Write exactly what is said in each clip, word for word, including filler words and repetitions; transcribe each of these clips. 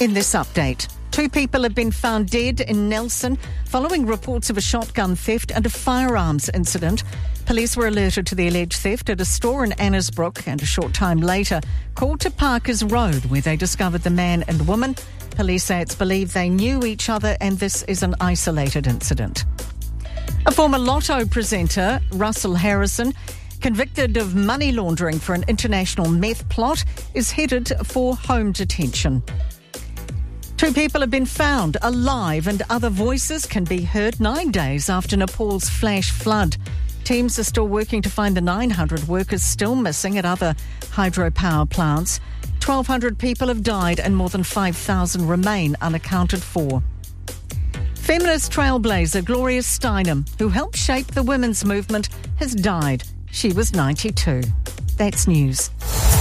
In this update, two people have been found dead in Nelson following reports of a shotgun theft and a firearms incident. Police were alerted to the alleged theft at a store in Annesbrook and a short time later called to Parkers Road, where they discovered the man and woman. Police say it's believed they knew each other and this is an isolated incident. A former Lotto presenter, Russell Harrison, convicted of money laundering for an international meth plot, is headed for home detention. Two people have been found alive and other voices can be heard nine days after Nepal's flash flood. Teams are still working to find the nine hundred workers still missing at other hydropower plants. twelve hundred people have died and more than five thousand remain unaccounted for. Feminist trailblazer Gloria Steinem, who helped shape the women's movement, has died. She was ninety-two. That's news.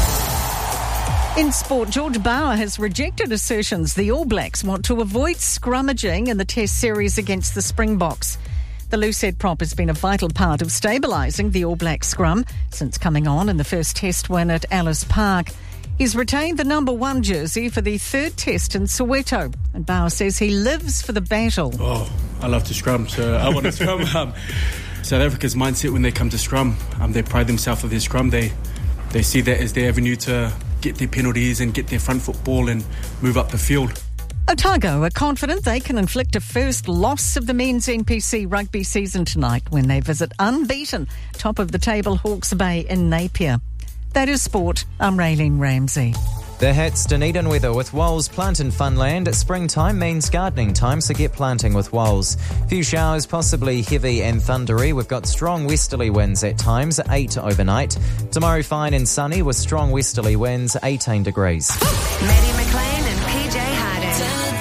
In sport, George Bauer has rejected assertions the All Blacks want to avoid scrummaging in the Test series against the Springboks. The loosehead prop has been a vital part of stabilising the All Black scrum since coming on in the first Test win at Ellis Park. He's retained the number one jersey for the third Test in Soweto, and Bauer says he lives for the battle. Oh, I love to scrum, so I want to scrum. Um, South Africa's mindset when they come to scrum, um, they pride themselves on their scrum. They they see that as their avenue to get their penalties and get their front foot ball and move up the field. Otago are confident they can inflict a first loss of the men's N P C rugby season tonight when they visit unbeaten top of the table Hawke's Bay in Napier. That is sport. I'm Raylene Ramsey. The Hits, Dunedin weather with Wols Plant and Funland. Springtime means gardening time, so get planting with Wols. Few showers, possibly heavy and thundery. We've got strong westerly winds at times, eight overnight. Tomorrow fine and sunny with strong westerly winds, eighteen degrees. Maddie McLean and P J Harding.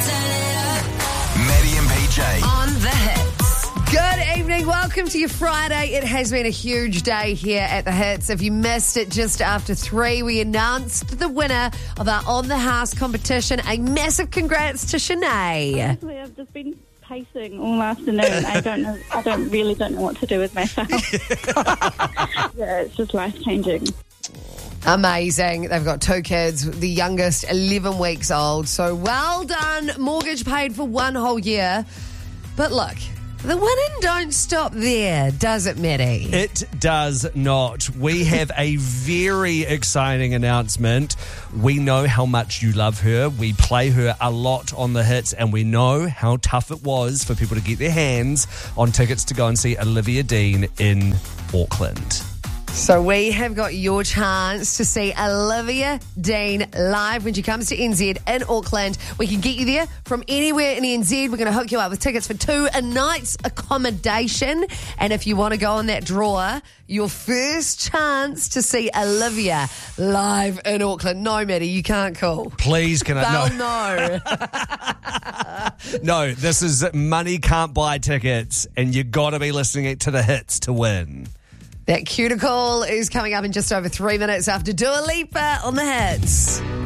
Maddie and P J. On the Hits. Good evening. Welcome to your Friday. It has been a huge day here at the Hits. If you missed it just after three, we announced the winner of our On the House competition. A massive congrats to Shanae. Honestly, I've just been pacing all afternoon. I don't know. I don't really don't know what to do with myself. Yeah, it's just life changing. Amazing. They've got two kids, the youngest eleven weeks old. So well done. Mortgage paid for one whole year. But look, the winning don't stop there, does it, Maddie? It does not. We have a very exciting announcement. We know how much you love her. We play her a lot on the Hits, and we know how tough it was for people to get their hands on tickets to go and see Olivia Dean in Auckland. So we have got your chance to see Olivia Dean live when she comes to N Z in Auckland. We can get you there from anywhere in N Z. We're going to hook you up with tickets for two a night's accommodation. And if you want to go on that draw, your first chance to see Olivia live in Auckland. No, Maddie, you can't call. Please, can I? No. No. No, this is money can't buy tickets, and you got to be listening to the Hits to win. That cuticle is coming up in just over three minutes after Dua Lipa on the Hits.